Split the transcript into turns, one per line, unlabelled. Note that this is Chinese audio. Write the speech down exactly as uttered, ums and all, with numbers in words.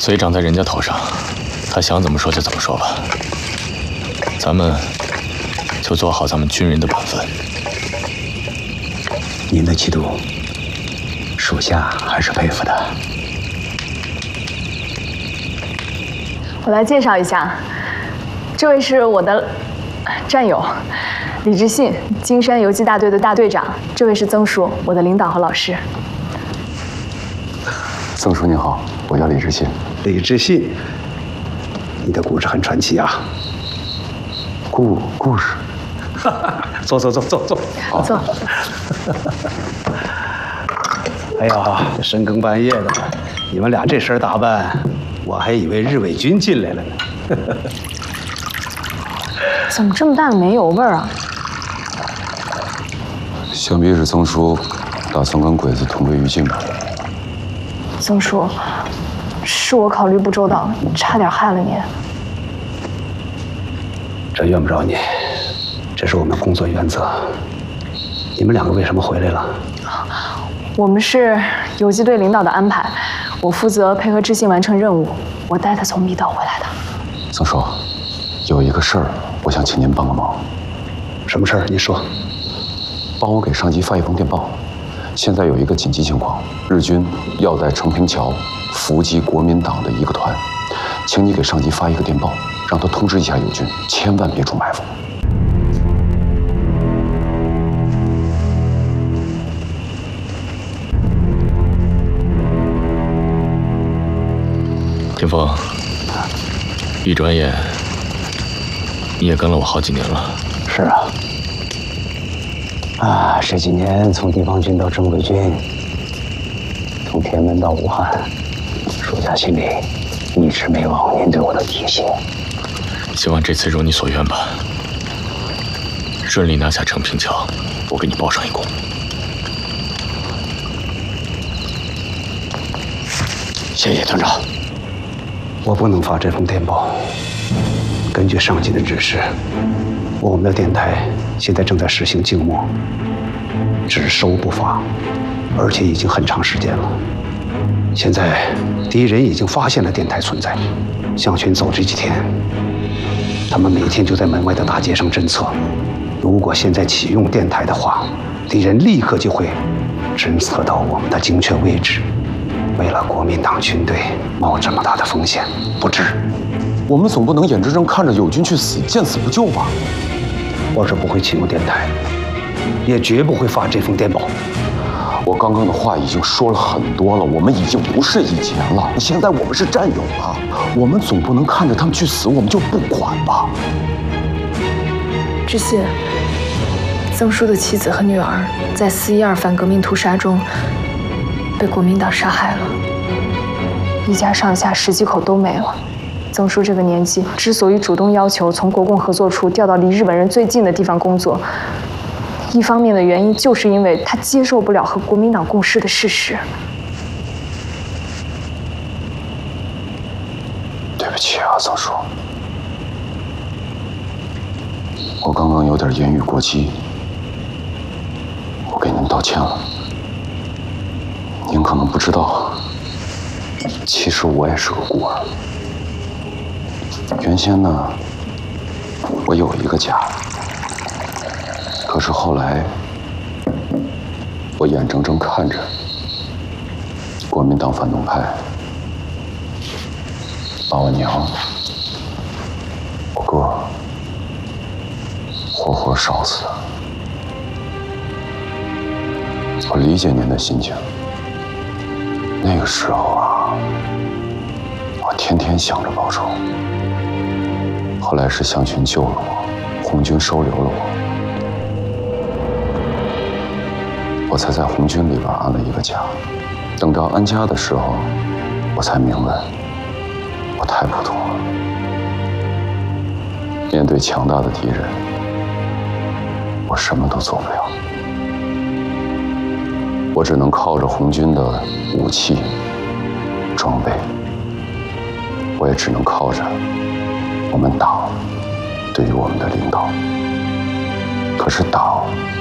嘴长在人家头上，他想怎么说就怎么说吧。咱们就做好咱们军人的本分。
您的气度，属下还是佩服的。
我来介绍一下，这位是我的战友李志信，金山游击大队的大队长。这位是曾叔，我的领导和老师。
曾叔您好，我叫李志信。
李志信，你的故事很传奇啊。
故故事，
坐坐坐坐坐，
好坐。
哎呀，深更半夜的，你们俩这身打扮，我还以为日伪军进来了呢。
怎么这么大的煤油味儿啊？
想必是曾叔打算跟鬼子同归于尽吧。
曾叔，是我考虑不周到，差点害了您。
这怨不着你，这是我们工作原则。你们两个为什么回来了？
我们是游击队领导的安排，我负责配合知信完成任务，我带他从密道回来的。
曾叔，有一个事儿，我想请您帮个忙。
什么事儿？你说。
帮我给上级发一封电报。现在有一个紧急情况，日军要在成平桥伏击国民党的一个团，请你给上级发一个电报，让他通知一下友军，千万别出埋伏。
田丰，一转眼你也跟了我好几年了。
是啊。啊，这几年从地方军到正规军，从天安门到武汉，属下心里一直没忘您对我的提携。
希望这次如你所愿吧，顺利拿下成平桥，我给你报上一功。
谢谢团长。我不能发这封电报。根据上级的指示，我们的电台现在正在实行静默，只收不发，而且已经很长时间了。现在敌人已经发现了电台存在，向群走这几天，他们每天就在门外的大街上侦测。如果现在启用电台的话，敌人立刻就会侦测到我们的精确位置。为了国民党军队冒这么大的风险，不值。
我们总不能眼睁睁看着友军去死，见死不救吧？
我是不会启用电台，也绝不会发这封电报。
我刚刚的话已经说了很多了，我们已经不是以前了。现在我们是战友了，我们总不能看着他们去死，我们就不管吧？
知信，曾叔的妻子和女儿在四一二反革命屠杀中被国民党杀害了，一家上下十几口都没了。曾叔这个年纪，之所以主动要求从国共合作处调到离日本人最近的地方工作，一方面的原因就是因为他接受不了和国民党共事的事实。
对不起啊，曾叔，我刚刚有点言语过激，我给您道歉了。您可能不知道，其实我也是个孤儿。原先呢，我有一个家，可是后来，我眼睁睁看着国民党反动派把我娘、我哥活活烧死。我理解您的心情。那个时候啊，我天天想着报仇。后来是向群救了我，红军收留了我，我才在红军里边安了一个家。等到安家的时候，我才明白，我太普通了。面对强大的敌人，我什么都做不了，我只能靠着红军的武器、装备，我也只能靠着我们党对于我们的领导。可是党